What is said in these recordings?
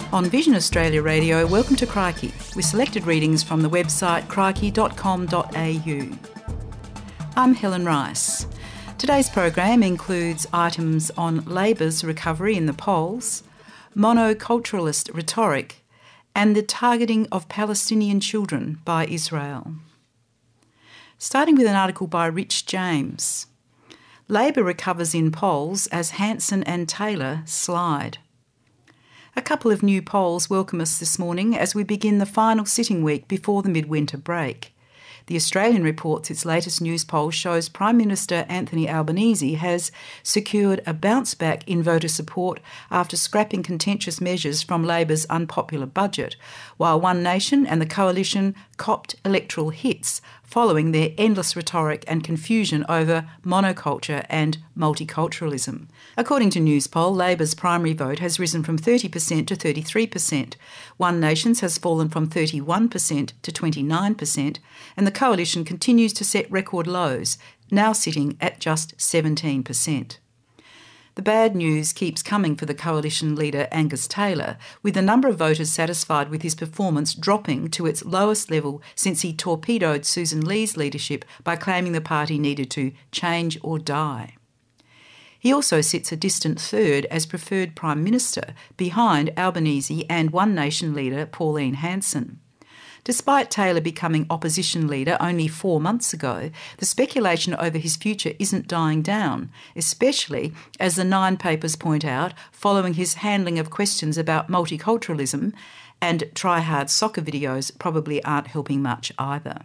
On Vision Australia Radio, welcome to Crikey, with selected readings from the website crikey.com.au. I'm Helen Rice. Today's program includes items on Labor's recovery in the polls, monoculturalist rhetoric, and the targeting of Palestinian children by Israel. Starting with an article by Rich James. Labor recovers in polls as Hanson and Taylor slide. A couple of new polls welcome us this morning as we begin the final sitting week before the midwinter break. The Australian reports its latest news poll shows Prime Minister Anthony Albanese has secured a bounce back in voter support after scrapping contentious measures from Labor's unpopular budget, while One Nation and the Coalition copped electoral hits following their endless rhetoric and confusion over monoculture and multiculturalism. According to Newspoll, Labor's primary vote has risen from 30% to 33%. One Nation's has fallen from 31% to 29%, and the Coalition continues to set record lows, now sitting at just 17%. The bad news keeps coming for the Coalition leader Angus Taylor, with the number of voters satisfied with his performance dropping to its lowest level since he torpedoed Susan Lee's leadership by claiming the party needed to change or die. He also sits a distant third as preferred Prime Minister, behind Albanese and One Nation leader Pauline Hanson. Despite Taylor becoming opposition leader only 4 months ago, the speculation over his future isn't dying down, especially, as the Nine papers point out, following his handling of questions about multiculturalism, and try-hard soccer videos probably aren't helping much either.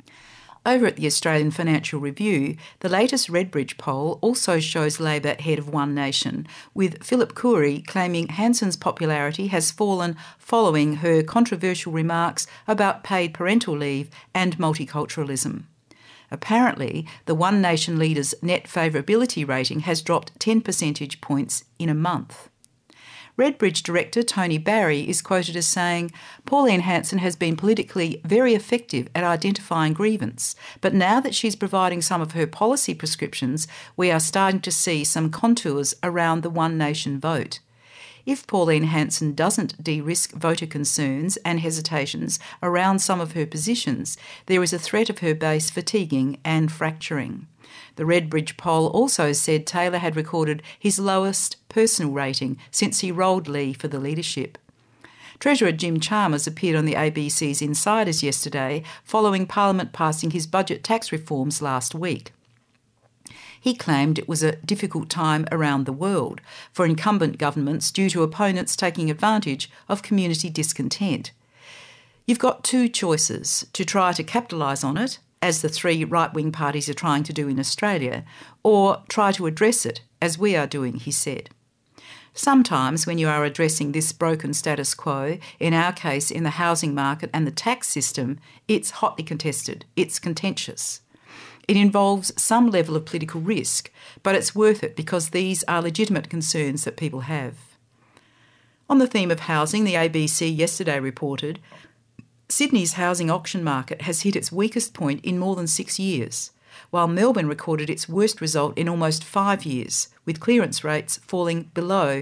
Over at the Australian Financial Review, the latest Redbridge poll also shows Labor ahead of One Nation, with Philip Coury claiming Hanson's popularity has fallen following her controversial remarks about paid parental leave and multiculturalism. Apparently, the One Nation leader's net favourability rating has dropped 10 percentage points in a month. Redbridge director Tony Barry is quoted as saying, "Pauline Hanson has been politically very effective at identifying grievance, but now that she's providing some of her policy prescriptions, we are starting to see some contours around the One Nation vote. If Pauline Hanson doesn't de-risk voter concerns and hesitations around some of her positions, there is a threat of her base fatiguing and fracturing." The Redbridge poll also said Taylor had recorded his lowest personal rating since he rolled Lee for the leadership. Treasurer Jim Chalmers appeared on the ABC's Insiders yesterday following Parliament passing his budget tax reforms last week. He claimed it was a difficult time around the world for incumbent governments due to opponents taking advantage of community discontent. You've got two choices: to try to capitalise on it, as the three right-wing parties are trying to do in Australia, or try to address it, as we are doing, he said. Sometimes when you are addressing this broken status quo, in our case in the housing market and the tax system, it's hotly contested, it's contentious. It involves some level of political risk, but it's worth it because these are legitimate concerns that people have. On the theme of housing, the ABC yesterday reported, Sydney's housing auction market has hit its weakest point in more than 6 years, while Melbourne recorded its worst result in almost 5 years, with clearance rates falling below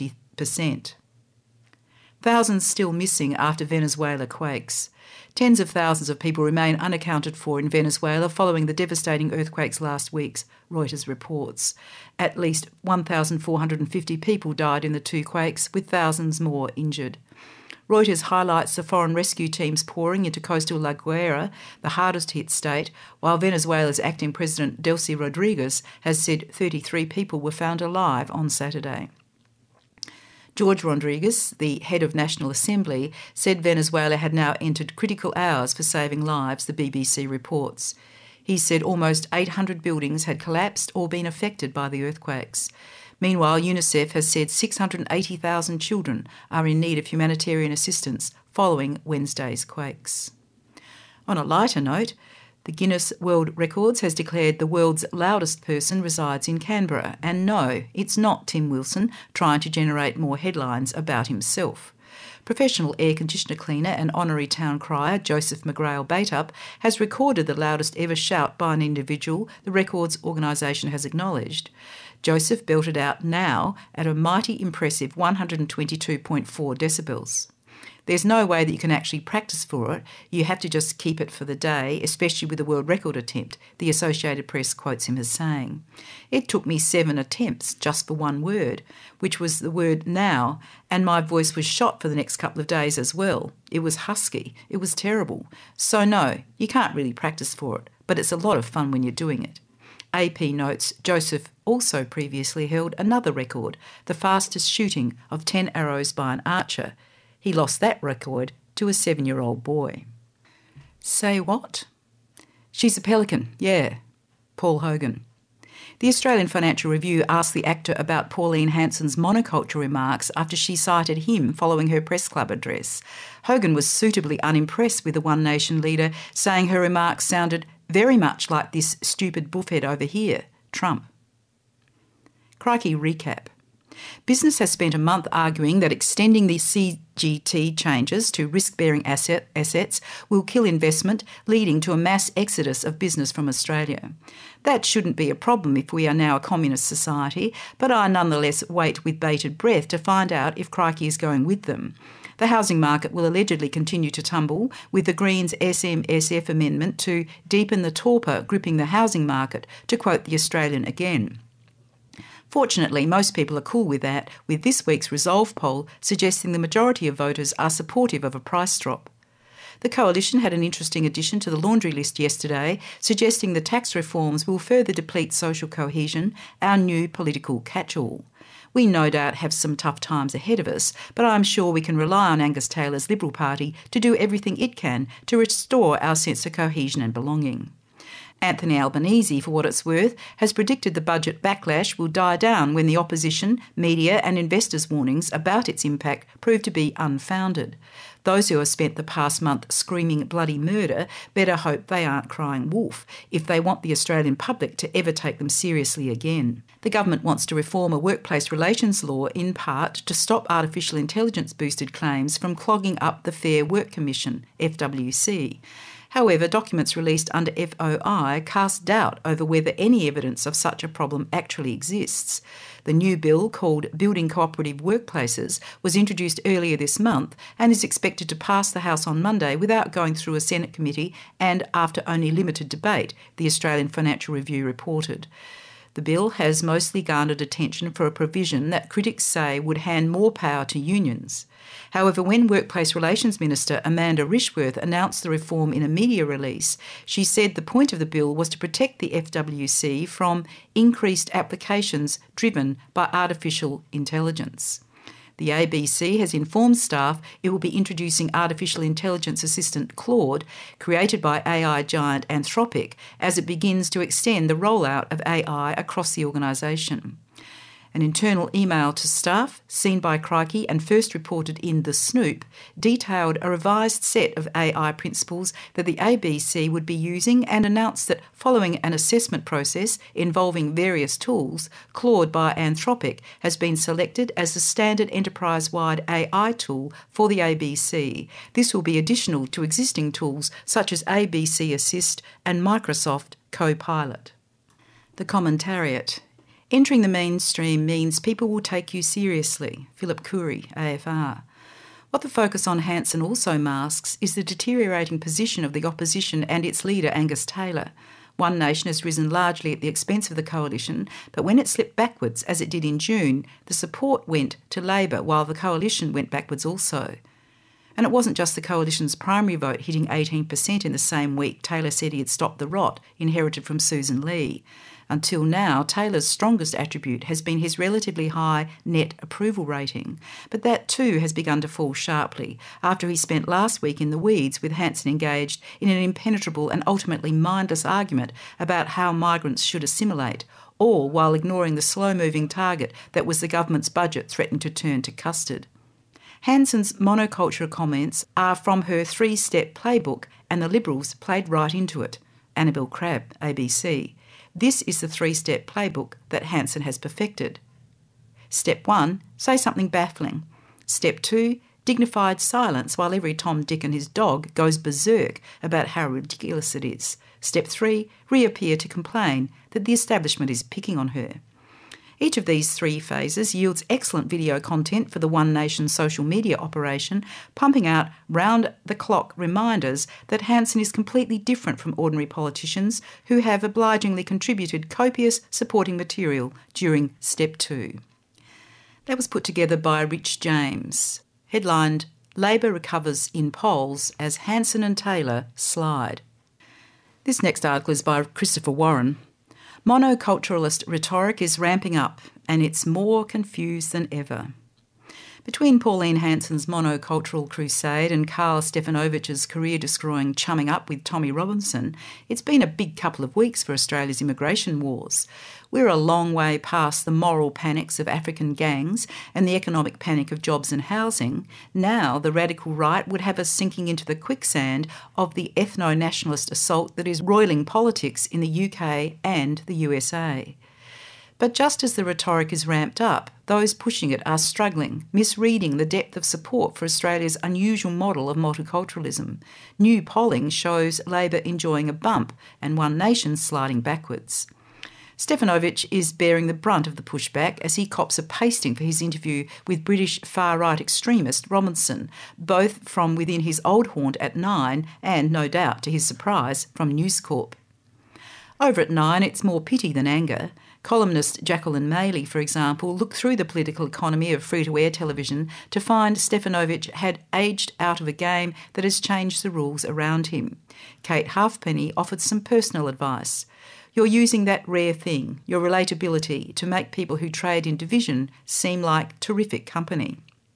50%. Thousands still missing after Venezuela quakes. Tens of thousands of people remain unaccounted for in Venezuela following the devastating earthquakes last week, Reuters reports. At least 1,450 people died in the two quakes, with thousands more injured. Reuters highlights the foreign rescue teams pouring into coastal La Guaira, the hardest hit state, while Venezuela's acting president Delcy Rodriguez has said 33 people were found alive on Saturday. George Rodriguez, the head of National Assembly, said Venezuela had now entered critical hours for saving lives, the BBC reports. He said almost 800 buildings had collapsed or been affected by the earthquakes. Meanwhile, UNICEF has said 680,000 children are in need of humanitarian assistance following Wednesday's quakes. On a lighter note, the Guinness World Records has declared the world's loudest person resides in Canberra, and no, it's not Tim Wilson trying to generate more headlines about himself. Professional air conditioner cleaner and honorary town crier Joseph McGrail Bateup has recorded the loudest ever shout by an individual the records organisation has acknowledged. Joseph belted out Now at a mighty impressive 122.4 decibels. There's no way that you can actually practice for it. You have to just keep it for the day, especially with a world record attempt, the Associated Press quotes him as saying. It took me 7 attempts just for one word, which was the word now, and my voice was shot for the next couple of days as well. It was husky. It was terrible. So no, you can't really practice for it, but it's a lot of fun when you're doing it. AP notes Joseph also previously held another record, the fastest shooting of 10 arrows by an archer. He lost that record to a 7-year-old boy. Say what? She's a pelican, yeah. Paul Hogan. The Australian Financial Review asked the actor about Pauline Hanson's monoculture remarks after she cited him following her press club address. Hogan was suitably unimpressed with the One Nation leader, saying her remarks sounded very much like this stupid buffhead over here, Trump. Crikey recap. Business has spent a month arguing that extending the CGT changes to risk-bearing assets will kill investment, leading to a mass exodus of business from Australia. That shouldn't be a problem if we are now a communist society, but I nonetheless wait with bated breath to find out if Crikey is going with them. The housing market will allegedly continue to tumble, with the Greens' SMSF amendment to deepen the torpor gripping the housing market, to quote the Australian again. Fortunately, most people are cool with that, with this week's Resolve poll suggesting the majority of voters are supportive of a price drop. The Coalition had an interesting addition to the laundry list yesterday, suggesting the tax reforms will further deplete social cohesion, our new political catch-all. We no doubt have some tough times ahead of us, but I'm sure we can rely on Angus Taylor's Liberal Party to do everything it can to restore our sense of cohesion and belonging. Anthony Albanese, for what it's worth, has predicted the budget backlash will die down when the opposition, media and investors' warnings about its impact prove to be unfounded. Those who have spent the past month screaming bloody murder better hope they aren't crying wolf if they want the Australian public to ever take them seriously again. The government wants to reform a workplace relations law in part to stop artificial intelligence-boosted claims from clogging up the Fair Work Commission, FWC. However, documents released under FOI cast doubt over whether any evidence of such a problem actually exists. The new bill, called Building Cooperative Workplaces, was introduced earlier this month and is expected to pass the House on Monday without going through a Senate committee and after only limited debate, the Australian Financial Review reported. The bill has mostly garnered attention for a provision that critics say would hand more power to unions. However, when Workplace Relations Minister Amanda Rishworth announced the reform in a media release, she said the point of the bill was to protect the FWC from increased applications driven by artificial intelligence. The ABC has informed staff it will be introducing artificial intelligence assistant Claude, created by AI giant Anthropic, as it begins to extend the rollout of AI across the organisation. An internal email to staff, seen by Crikey and first reported in The Snoop, detailed a revised set of AI principles that the ABC would be using and announced that following an assessment process involving various tools, Claude by Anthropic has been selected as the standard enterprise-wide AI tool for the ABC. This will be additional to existing tools such as ABC Assist and Microsoft Copilot. The Commentariat. Entering the mainstream means people will take you seriously. Philip Coury, AFR. What the focus on Hanson also masks is the deteriorating position of the opposition and its leader Angus Taylor. One Nation has risen largely at the expense of the Coalition, but when it slipped backwards, as it did in June, the support went to Labor while the Coalition went backwards also. And it wasn't just the Coalition's primary vote hitting 18% in the same week Taylor said he had stopped the rot inherited from Susan Lee. Until now, Taylor's strongest attribute has been his relatively high net approval rating, but that too has begun to fall sharply after he spent last week in the weeds with Hanson engaged in an impenetrable and ultimately mindless argument about how migrants should assimilate, all while ignoring the slow-moving target that was the government's budget threatened to turn to custard. Hanson's monoculture comments are from her 3-step playbook, and the Liberals played right into it. Annabel Crabb, ABC. This is the 3-step playbook that Hanson has perfected. Step 1, say something baffling. Step 2, dignified silence while every Tom, Dick and his dog goes berserk about how ridiculous it is. Step 3, reappear to complain that the establishment is picking on her. Each of these three phases yields excellent video content for the One Nation social media operation, pumping out round-the-clock reminders that Hanson is completely different from ordinary politicians who have obligingly contributed copious supporting material during Step 2. That was put together by Rich James, headlined "Labor Recovers in Polls as Hanson and Taylor Slide." This next article is by Christopher Warren. Monoculturalist rhetoric is ramping up and it's more confused than ever. Between Pauline Hanson's monocultural crusade and Karl Stefanovich's career-destroying chumming up with Tommy Robinson, it's been a big couple of weeks for Australia's immigration wars. We're a long way past the moral panics of African gangs and the economic panic of jobs and housing. Now the radical right would have us sinking into the quicksand of the ethno-nationalist assault that is roiling politics in the UK and the USA. But just as the rhetoric is ramped up, those pushing it are struggling, misreading the depth of support for Australia's unusual model of multiculturalism. New polling shows Labor enjoying a bump and One Nation sliding backwards. Stefanovich is bearing the brunt of the pushback as he cops a pasting for his interview with British far-right extremist Robinson, both from within his old haunt at Nine and, no doubt to his surprise, from News Corp. Over at Nine, it's more pity than anger. Columnist Jacqueline Maley, for example, looked through the political economy of free-to-air television to find Stefanovich had aged out of a game that has changed the rules around him. Kate Halfpenny offered some personal advice. You're using that rare thing, your relatability, to make people who trade in division seem like terrific company.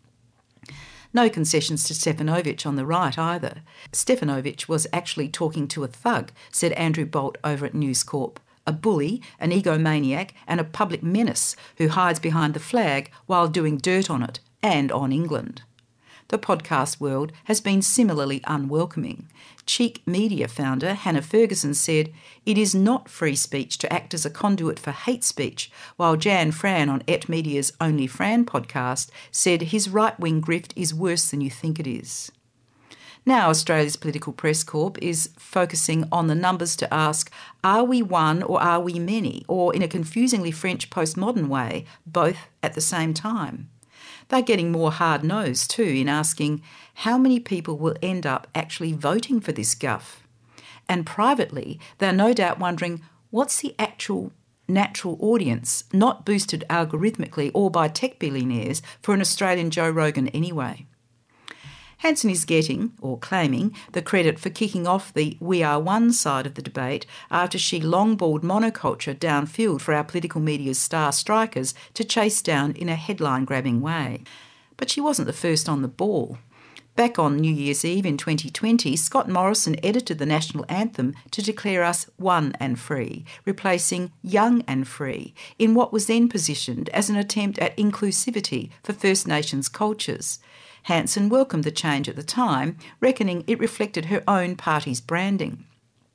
No concessions to Stefanovich on the right either. Stefanovich was actually talking to a thug, said Andrew Bolt over at News Corp. A bully, an egomaniac and a public menace who hides behind the flag while doing dirt on it and on England. The podcast world has been similarly unwelcoming. Cheek Media founder Hannah Ferguson said, "It is not free speech to act as a conduit for hate speech," while Jan Fran on Et Media's Only Fran podcast said his right-wing grift is worse than you think it is. Now Australia's Political Press Corp is focusing on the numbers to ask, are we one or are we many? Or in a confusingly French postmodern way, both at the same time. They're getting more hard-nosed too in asking how many people will end up actually voting for this guff. And privately, they're no doubt wondering what's the actual natural audience, not boosted algorithmically or by tech billionaires, for an Australian Joe Rogan anyway. Hanson is getting, or claiming, the credit for kicking off the We Are One side of the debate after she long-balled monoculture downfield for our political media's star strikers to chase down in a headline-grabbing way. But she wasn't the first on the ball. Back on New Year's Eve in 2020, Scott Morrison edited the national anthem to declare us one and free, replacing young and free, in what was then positioned as an attempt at inclusivity for First Nations cultures. Hanson welcomed the change at the time, reckoning it reflected her own party's branding.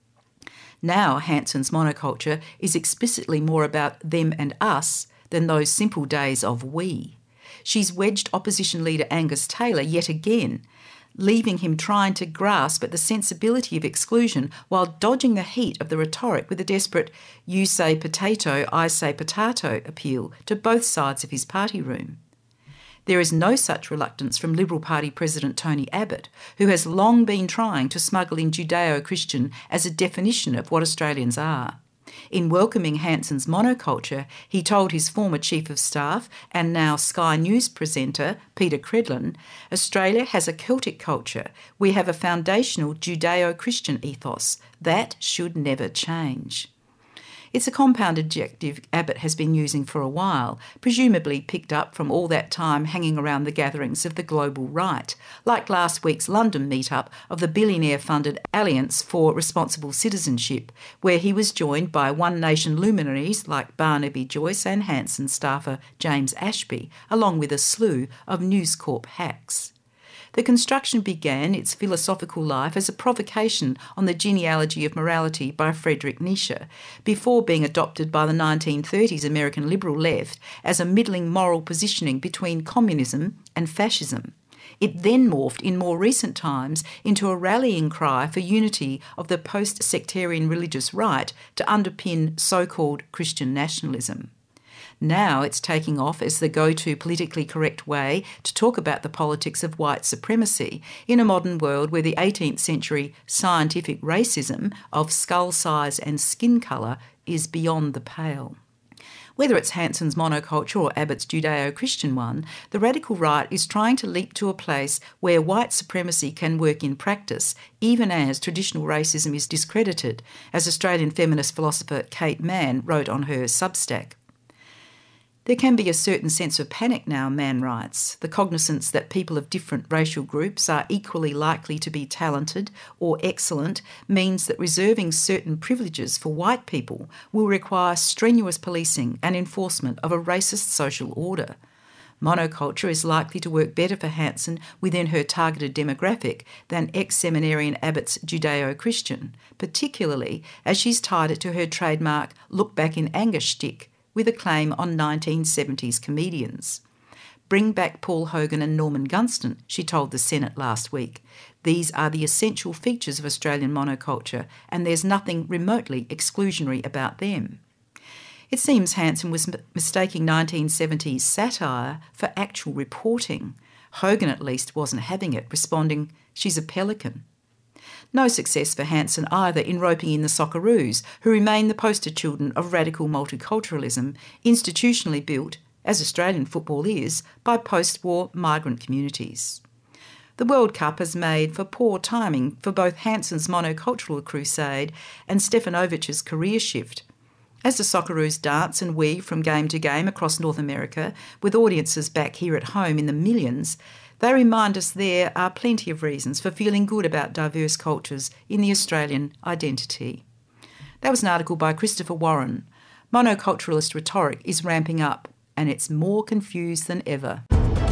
Now Hanson's monoculture is explicitly more about them and us than those simple days of we. She's wedged opposition leader Angus Taylor yet again, leaving him trying to grasp at the sensibility of exclusion while dodging the heat of the rhetoric with a desperate "you say potato, I say potato" appeal to both sides of his party room. There is no such reluctance from Liberal Party President Tony Abbott, who has long been trying to smuggle in Judeo-Christian as a definition of what Australians are. In welcoming Hanson's monoculture, he told his former Chief of Staff and now Sky News presenter, Peter Credlin, Australia has a Celtic culture. We have a foundational Judeo-Christian ethos. That should never change. It's a compound adjective Abbott has been using for a while, presumably picked up from all that time hanging around the gatherings of the global right, like last week's London meetup of the billionaire-funded Alliance for Responsible Citizenship, where he was joined by One Nation luminaries like Barnaby Joyce and Hanson staffer James Ashby, along with a slew of News Corp hacks. The construction began its philosophical life as a provocation on the genealogy of morality by Friedrich Nietzsche, before being adopted by the 1930s American liberal left as a middling moral positioning between communism and fascism. It then morphed in more recent times into a rallying cry for unity of the post-sectarian religious right to underpin so-called Christian nationalism. Now it's taking off as the go-to politically correct way to talk about the politics of white supremacy in a modern world where the 18th century scientific racism of skull size and skin colour is beyond the pale. Whether it's Hanson's monoculture or Abbott's Judeo-Christian one, the radical right is trying to leap to a place where white supremacy can work in practice, even as traditional racism is discredited, as Australian feminist philosopher Kate Mann wrote on her Substack. There can be a certain sense of panic now, Mann writes. The cognizance that people of different racial groups are equally likely to be talented or excellent means that reserving certain privileges for white people will require strenuous policing and enforcement of a racist social order. Monoculture is likely to work better for Hanson within her targeted demographic than ex-seminarian Abbott's Judeo-Christian, particularly as she's tied it to her trademark look back in anger shtick, with a claim on 1970s comedians. Bring back Paul Hogan and Norman Gunston, she told the Senate last week. These are the essential features of Australian monoculture, and there's nothing remotely exclusionary about them. It seems Hanson was mistaking 1970s satire for actual reporting. Hogan at least wasn't having it, responding, "She's a pelican." No success for Hanson either in roping in the Socceroos, who remain the poster children of radical multiculturalism, institutionally built, as Australian football is, by post-war migrant communities. The World Cup has made for poor timing for both Hanson's monocultural crusade and Stefanovic's career shift. As the Socceroos dance and weave from game to game across North America, with audiences back here at home in the millions, they remind us there are plenty of reasons for feeling good about diverse cultures in the Australian identity. That was an article by Christopher Warren. Monoculturalist rhetoric is ramping up, and it's more confused than ever.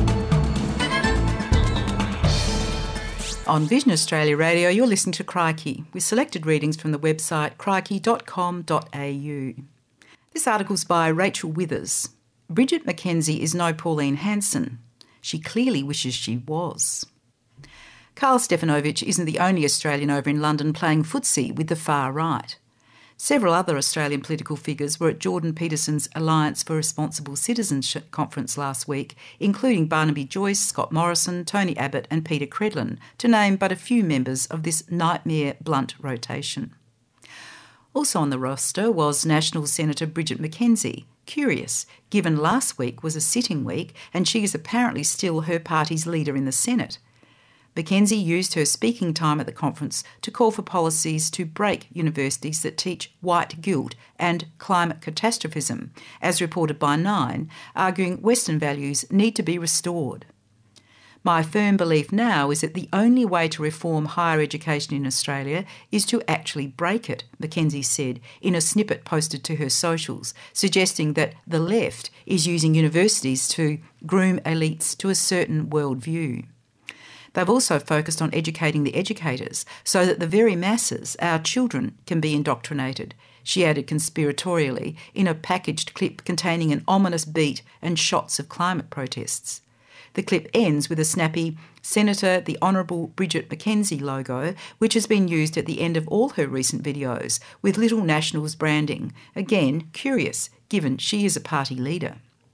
On Vision Australia Radio, you're listening to Crikey, with selected readings from the website crikey.com.au. This article's by Rachel Withers. Bridget McKenzie is no Pauline Hanson. She clearly wishes she was. Karl Stefanovic isn't the only Australian over in London playing footsie with the far right. Several other Australian political figures were at Jordan Peterson's Alliance for Responsible Citizenship conference last week, including Barnaby Joyce, Scott Morrison, Tony Abbott and Peter Credlin, to name but a few members of this nightmare blunt rotation. Also on the roster was National Senator Bridget McKenzie. Curious, given last week was a sitting week and she is apparently still her party's leader in the Senate. McKenzie used her speaking time at the conference to call for policies to break universities that teach white guilt and climate catastrophism, as reported by Nine, arguing Western values need to be restored. My firm belief now is that the only way to reform higher education in Australia is to actually break it, McKenzie said in a snippet posted to her socials, suggesting that the left is using universities to groom elites to a certain worldview. They've also focused on educating the educators so that the very masses, our children, can be indoctrinated, she added conspiratorially in a packaged clip containing an ominous beat and shots of climate protests. The clip ends with a snappy Senator the Honourable Bridget McKenzie logo, which has been used at the end of all her recent videos, with Little Nationals branding. Again, curious, given she is a party leader.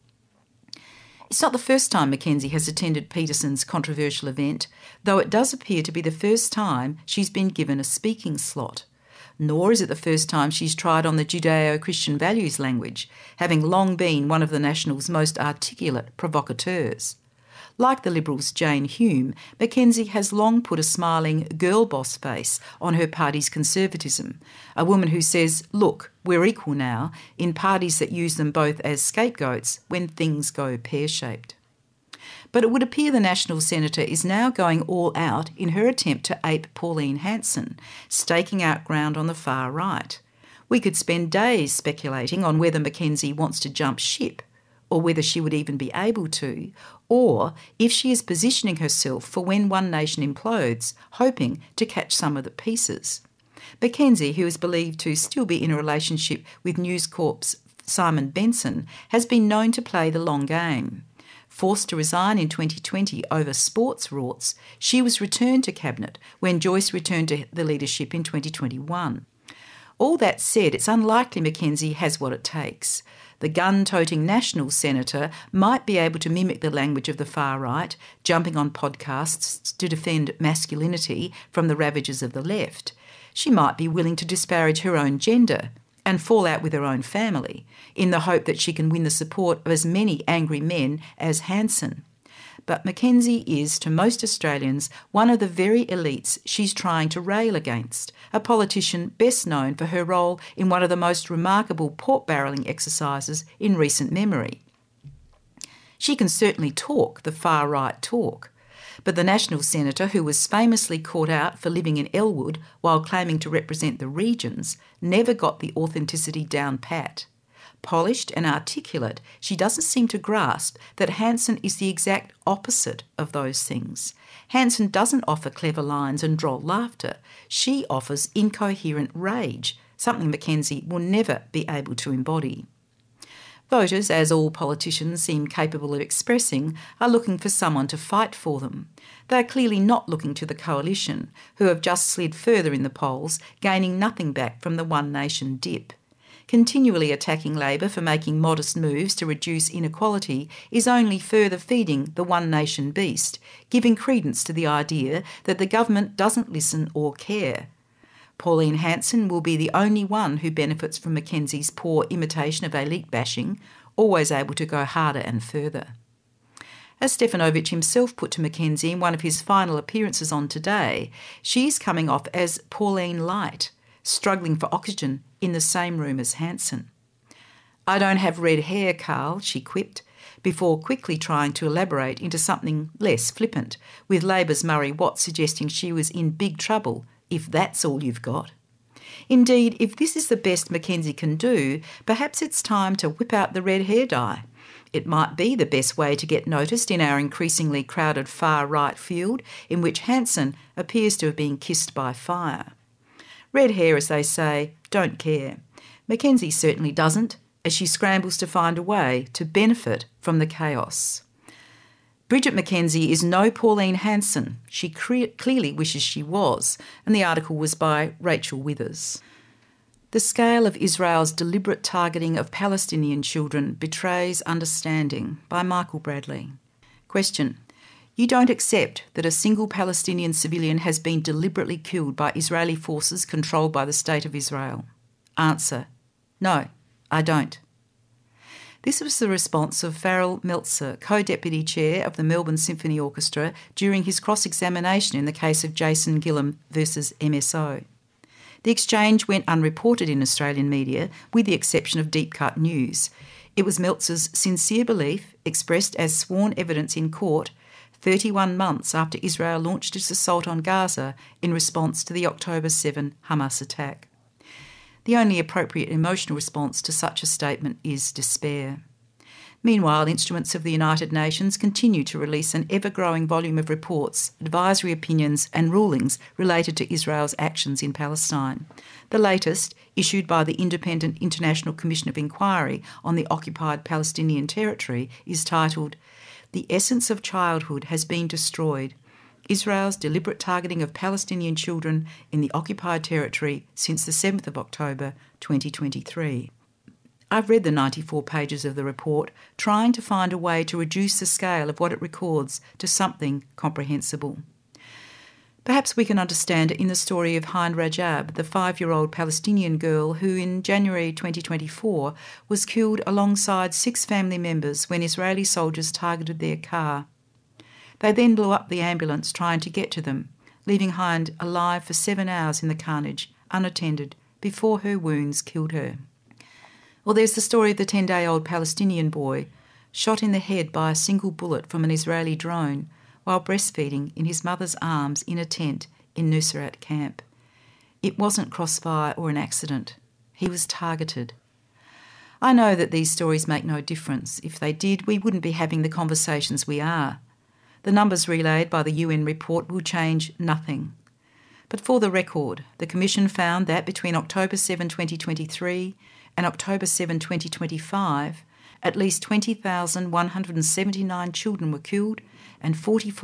It's not the first time McKenzie has attended Peterson's controversial event, though it does appear to be the first time she's been given a speaking slot. Nor is it the first time she's tried on the Judeo-Christian values language, having long been one of the National's most articulate provocateurs. Like the Liberals' Jane Hume, McKenzie has long put a smiling girl boss face on her party's conservatism, a woman who says, look, we're equal now, in parties that use them both as scapegoats when things go pear-shaped. But it would appear the National Senator is now going all out in her attempt to ape Pauline Hanson, staking out ground on the far right. We could spend days speculating on whether McKenzie wants to jump ship, or whether she would even be able to, or if she is positioning herself for when One Nation implodes, hoping to catch some of the pieces. McKenzie, who is believed to still be in a relationship with News Corp's Simon Benson, has been known to play the long game. Forced to resign in 2020 over sports rorts, she was returned to Cabinet when Joyce returned to the leadership in 2021. All that said, it's unlikely McKenzie has what it takes. The gun-toting National Senator might be able to mimic the language of the far right, jumping on podcasts to defend masculinity from the ravages of the left. She might be willing to disparage her own gender and fall out with her own family in the hope that she can win the support of as many angry men as Hanson. But Mackenzie is, to most Australians, one of the very elites she's trying to rail against, a politician best known for her role in one of the most remarkable pork-barrelling exercises in recent memory. She can certainly talk the far-right talk, but the National Senator, who was famously caught out for living in Elwood while claiming to represent the regions, never got the authenticity down pat. Polished and articulate, she doesn't seem to grasp that Hanson is the exact opposite of those things. Hanson doesn't offer clever lines and droll laughter. She offers incoherent rage, something Mackenzie will never be able to embody. Voters, as all politicians seem capable of expressing, are looking for someone to fight for them. They are clearly not looking to the coalition, who have just slid further in the polls, gaining nothing back from the One Nation dip. Continually attacking Labor for making modest moves to reduce inequality is only further feeding the One Nation beast, giving credence to the idea that the government doesn't listen or care. Pauline Hanson will be the only one who benefits from Mackenzie's poor imitation of elite bashing, always able to go harder and further. As Stefanovic himself put to Mackenzie in one of his final appearances on Today, she's coming off as Pauline Light, struggling for oxygen in the same room as Hanson. "I don't have red hair, Carl," she quipped, before quickly trying to elaborate into something less flippant, with Labor's Murray Watt suggesting she was in big trouble if that's all you've got. Indeed, if this is the best Mackenzie can do, perhaps it's time to whip out the red hair dye. It might be the best way to get noticed in our increasingly crowded far-right field, in which Hanson appears to have been kissed by fire. Red hair, as they say, don't care. Mackenzie certainly doesn't, as she scrambles to find a way to benefit from the chaos. Bridget Mackenzie is no Pauline Hanson. She clearly wishes she was, and the article was by Rachel Withers. The scale of Israel's deliberate targeting of Palestinian children betrays understanding, by Michael Bradley. Question: You don't accept that a single Palestinian civilian has been deliberately killed by Israeli forces controlled by the State of Israel? Answer: No, I don't. This was the response of Farrell Meltzer, co-deputy chair of the Melbourne Symphony Orchestra, during his cross-examination in the case of Jason Gillam versus MSO. The exchange went unreported in Australian media, with the exception of Deep Cut News. It was Meltzer's sincere belief, expressed as sworn evidence in court, 31 months after Israel launched its assault on Gaza in response to the October 7 Hamas attack. The only appropriate emotional response to such a statement is despair. Meanwhile, instruments of the United Nations continue to release an ever-growing volume of reports, advisory opinions and rulings related to Israel's actions in Palestine. The latest, issued by the Independent International Commission of Inquiry on the Occupied Palestinian Territory, is titled "The Essence of Childhood Has Been Destroyed: Israel's Deliberate Targeting of Palestinian Children in the Occupied Territory since the 7th of October 2023. I've read the 94 pages of the report, trying to find a way to reduce the scale of what it records to something comprehensible. Perhaps we can understand it in the story of Hind Rajab, the 5-year-old Palestinian girl who in January 2024 was killed alongside 6 family members when Israeli soldiers targeted their car. They then blew up the ambulance trying to get to them, leaving Hind alive for 7 hours in the carnage, unattended, before her wounds killed her. Or there's the story of the 10-day-old Palestinian boy, shot in the head by a single bullet from an Israeli drone while breastfeeding in his mother's arms in a tent in Nusrat camp. It wasn't crossfire or an accident. He was targeted. I know that these stories make no difference. If they did, we wouldn't be having the conversations we are. The numbers relayed by the UN report will change nothing. But for the record, the Commission found that between October 7, 2023 and October 7, 2025, at least 20,179 children were killed and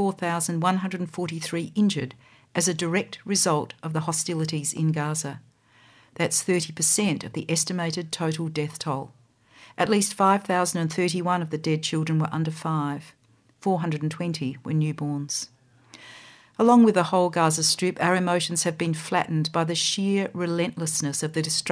44,143 injured as a direct result of the hostilities in Gaza. That's 30% of the estimated total death toll. At least 5,031 of the dead children were under 5. 420 were newborns. Along with the whole Gaza Strip, our emotions have been flattened by the sheer relentlessness of the destruction